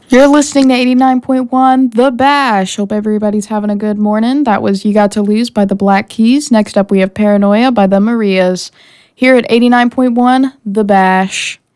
You're listening to 89.1 The Bash. Hope everybody's having a good morning. That was You Got to Lose by the Black Keys. Next up, we have Paranoia by the Marias. Here at 89.1 The Bash.